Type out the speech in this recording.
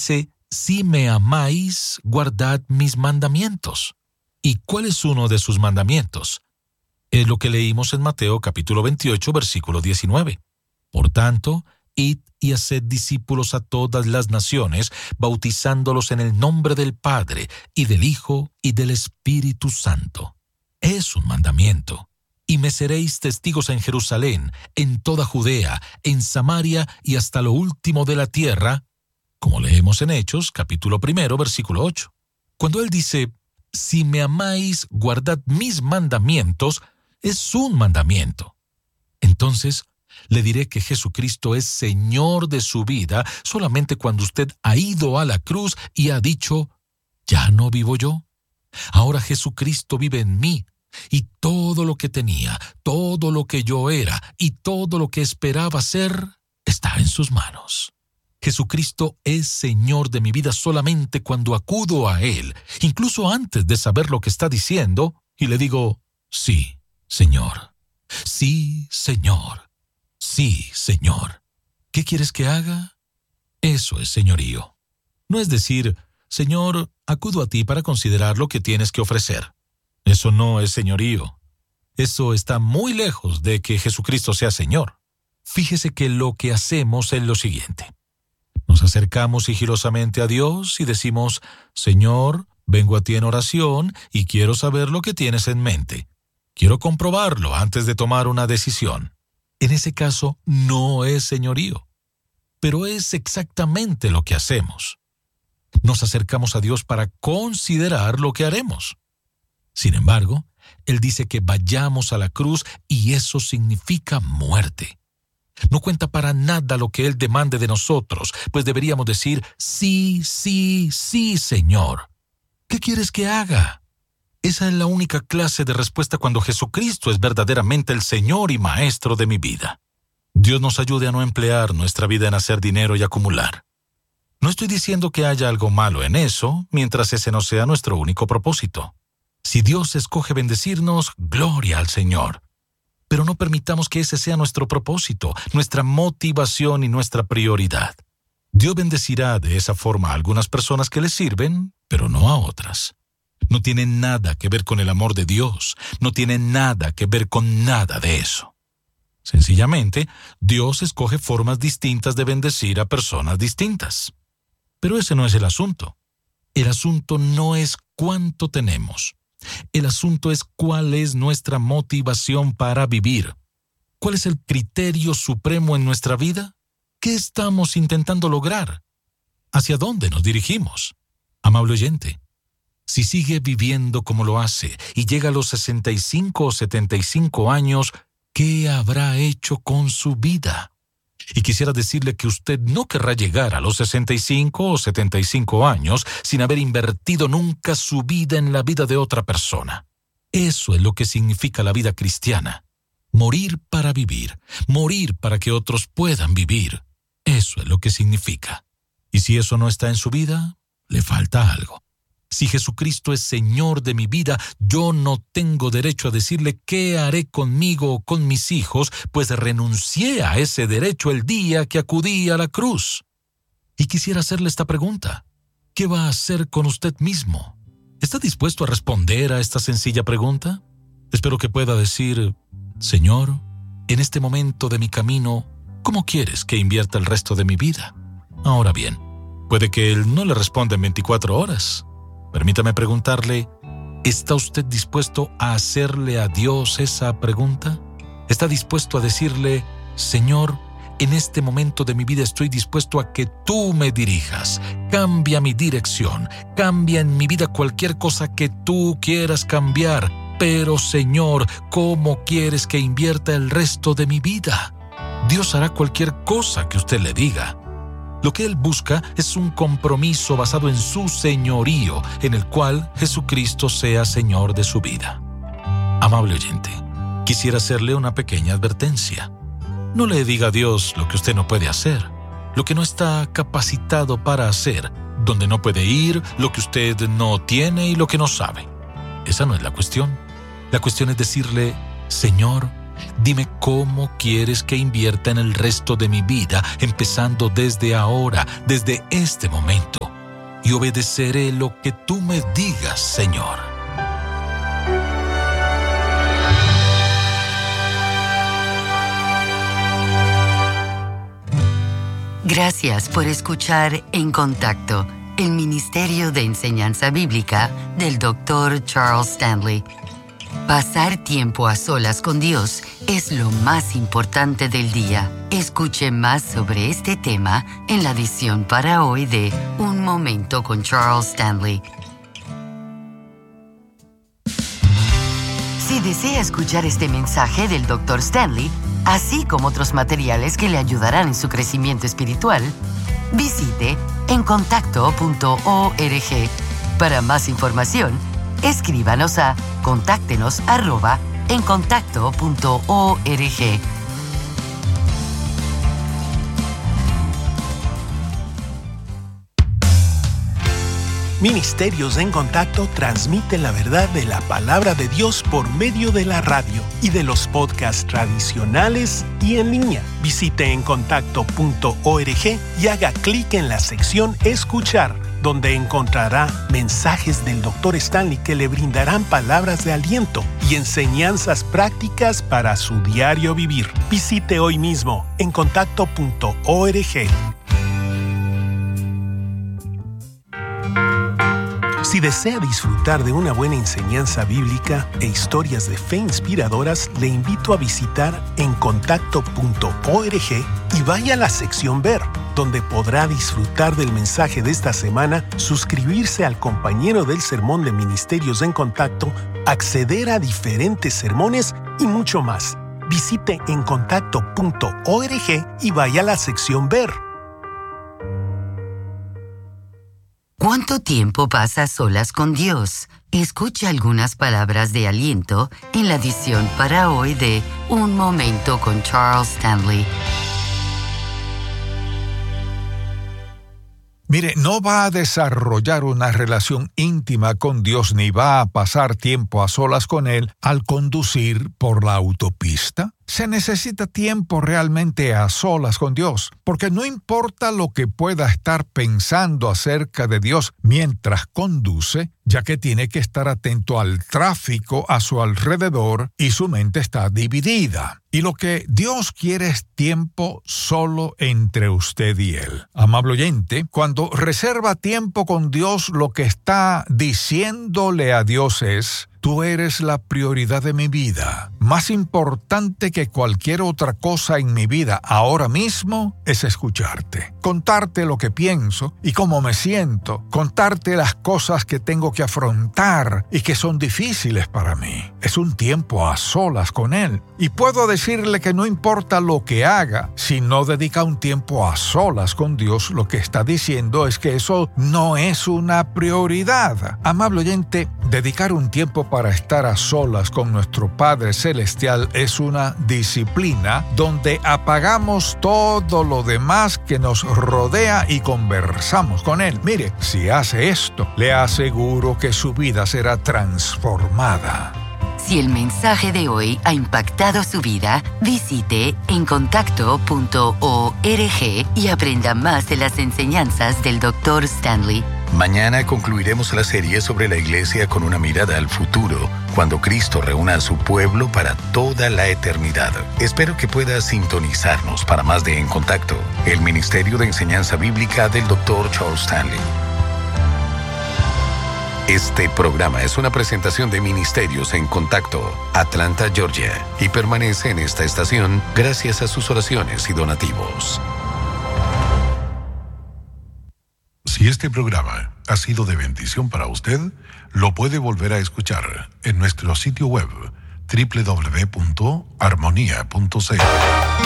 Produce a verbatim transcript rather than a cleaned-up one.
dice, si me amáis, guardad mis mandamientos. ¿Y cuál es uno de sus mandamientos? Es lo que leímos en Mateo capítulo veintiocho, versículo diecinueve. Por tanto, id y haced discípulos a todas las naciones, bautizándolos en el nombre del Padre, y del Hijo, y del Espíritu Santo. Es un mandamiento. Y me seréis testigos en Jerusalén, en toda Judea, en Samaria y hasta lo último de la tierra, como leemos en Hechos, capítulo primero, versículo ocho. Cuando él dice, si me amáis, guardad mis mandamientos, es un mandamiento. Entonces, le diré que Jesucristo es Señor de su vida solamente cuando usted ha ido a la cruz y ha dicho, ya no vivo yo. Ahora Jesucristo vive en mí. Y todo lo que tenía, todo lo que yo era y todo lo que esperaba ser, está en sus manos. Jesucristo es Señor de mi vida solamente cuando acudo a Él, incluso antes de saber lo que está diciendo, y le digo, sí, Señor, sí, Señor, sí, Señor. ¿Qué quieres que haga? Eso es señorío. No es decir, Señor, acudo a ti para considerar lo que tienes que ofrecer. Eso no es señorío. Eso está muy lejos de que Jesucristo sea Señor. Fíjese que lo que hacemos es lo siguiente. Nos acercamos sigilosamente a Dios y decimos, Señor, vengo a ti en oración y quiero saber lo que tienes en mente. Quiero comprobarlo antes de tomar una decisión. En ese caso, no es señorío, pero es exactamente lo que hacemos. Nos acercamos a Dios para considerar lo que haremos. Sin embargo, Él dice que vayamos a la cruz y eso significa muerte. No cuenta para nada lo que Él demande de nosotros, pues deberíamos decir, sí, sí, sí, Señor. ¿Qué quieres que haga? Esa es la única clase de respuesta cuando Jesucristo es verdaderamente el Señor y Maestro de mi vida. Dios nos ayude a no emplear nuestra vida en hacer dinero y acumular. No estoy diciendo que haya algo malo en eso, mientras ese no sea nuestro único propósito. Si Dios escoge bendecirnos, gloria al Señor. Pero no permitamos que ese sea nuestro propósito, nuestra motivación y nuestra prioridad. Dios bendecirá de esa forma a algunas personas que le sirven, pero no a otras. No tiene nada que ver con el amor de Dios, no tiene nada que ver con nada de eso. Sencillamente, Dios escoge formas distintas de bendecir a personas distintas. Pero ese no es el asunto. El asunto no es cuánto tenemos. El asunto es cuál es nuestra motivación para vivir. ¿Cuál es el criterio supremo en nuestra vida? ¿Qué estamos intentando lograr? ¿Hacia dónde nos dirigimos? Amable oyente, si sigue viviendo como lo hace y llega a los sesenta y cinco o setenta y cinco años, ¿qué habrá hecho con su vida? Y quisiera decirle que usted no querrá llegar a los sesenta y cinco o setenta y cinco años sin haber invertido nunca su vida en la vida de otra persona. Eso es lo que significa la vida cristiana. Morir para vivir, morir para que otros puedan vivir. Eso es lo que significa. Y si eso no está en su vida, le falta algo. Si Jesucristo es Señor de mi vida, yo no tengo derecho a decirle qué haré conmigo o con mis hijos, pues renuncié a ese derecho el día que acudí a la cruz. Y quisiera hacerle esta pregunta. ¿Qué va a hacer con usted mismo? ¿Está dispuesto a responder a esta sencilla pregunta? Espero que pueda decir, Señor, en este momento de mi camino, ¿cómo quieres que invierta el resto de mi vida? Ahora bien, puede que Él no le responda en veinticuatro horas. Permítame preguntarle, ¿está usted dispuesto a hacerle a Dios esa pregunta? ¿Está dispuesto a decirle, Señor, en este momento de mi vida estoy dispuesto a que tú me dirijas, cambia mi dirección, cambia en mi vida cualquier cosa que tú quieras cambiar, pero Señor, ¿cómo quieres que invierta el resto de mi vida? Dios hará cualquier cosa que usted le diga. Lo que Él busca es un compromiso basado en su señorío, en el cual Jesucristo sea Señor de su vida. Amable oyente, quisiera hacerle una pequeña advertencia. No le diga a Dios lo que usted no puede hacer, lo que no está capacitado para hacer, donde no puede ir, lo que usted no tiene y lo que no sabe. Esa no es la cuestión. La cuestión es decirle, Señor, Dime cómo quieres que invierta en el resto de mi vida, empezando desde ahora, desde este momento. Y obedeceré lo que tú me digas, Señor. Gracias por escuchar En Contacto, el Ministerio de Enseñanza Bíblica del doctor Charles Stanley. Pasar tiempo a solas con Dios es lo más importante del día. Escuche más sobre este tema en la edición para hoy de Un Momento con Charles Stanley. Si desea escuchar este mensaje del doctor Stanley, así como otros materiales que le ayudarán en su crecimiento espiritual, visite en contacto punto org. Para más información, escríbanos a contáctenos arroba en contacto punto org. Ministerios en Contacto transmite la verdad de la palabra de Dios por medio de la radio y de los podcasts tradicionales y en línea. Visite en contacto punto org y haga clic en la sección Escuchar, donde encontrará mensajes del doctor Stanley que le brindarán palabras de aliento y enseñanzas prácticas para su diario vivir. Visite hoy mismo en contacto punto org. Si desea disfrutar de una buena enseñanza bíblica e historias de fe inspiradoras, le invito a visitar en contacto punto org y vaya a la sección Ver, donde podrá disfrutar del mensaje de esta semana, suscribirse al compañero del sermón de Ministerios en Contacto, acceder a diferentes sermones y mucho más. Visite en contacto punto org y vaya a la sección Ver. ¿Cuánto tiempo pasa solas con Dios? Escucha algunas palabras de aliento en la edición para hoy de Un Momento con Charles Stanley. Mire, no va a desarrollar una relación íntima con Dios ni va a pasar tiempo a solas con Él al conducir por la autopista. Se necesita tiempo realmente a solas con Dios, porque no importa lo que pueda estar pensando acerca de Dios mientras conduce, ya que tiene que estar atento al tráfico a su alrededor y su mente está dividida. Y lo que Dios quiere es tiempo solo entre usted y Él. Amable oyente, cuando reserva tiempo con Dios, lo que está diciéndole a Dios es: tú eres la prioridad de mi vida. Más importante que cualquier otra cosa en mi vida ahora mismo es escucharte, contarte lo que pienso y cómo me siento, contarte las cosas que tengo que afrontar y que son difíciles para mí. Es un tiempo a solas con Él. Y puedo decirle que no importa lo que haga, si no dedica un tiempo a solas con Dios, lo que está diciendo es que eso no es una prioridad. Amable oyente, dedicar un tiempo para estar a solas con nuestro Padre Celestial es una disciplina donde apagamos todo lo demás que nos rodea y conversamos con Él. Mire, si hace esto, le aseguro que su vida será transformada. Si el mensaje de hoy ha impactado su vida, visite en contacto punto org y aprenda más de las enseñanzas del doctor Stanley. Mañana concluiremos la serie sobre la iglesia con una mirada al futuro, cuando Cristo reúna a su pueblo para toda la eternidad. Espero que pueda sintonizarnos para más de En Contacto, el Ministerio de Enseñanza Bíblica del doctor Charles Stanley. Este programa es una presentación de Ministerios en Contacto, Atlanta, Georgia, y permanece en esta estación gracias a sus oraciones y donativos. Si este programa ha sido de bendición para usted, lo puede volver a escuchar en nuestro sitio web doble u doble u doble u punto armonía punto c l.